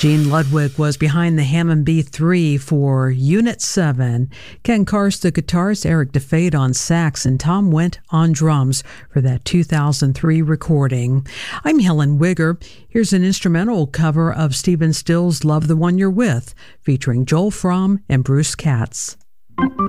Gene Ludwig was behind the Hammond B3 for Unit 7. Ken Karst, the guitarist, Eric DeFade on sax, and Tom Wendt on drums for that 2003 recording. I'm Helen Wigger. Here's an instrumental cover of Stephen Stills' Love the One You're With, featuring Joel Fromm and Bruce Katz.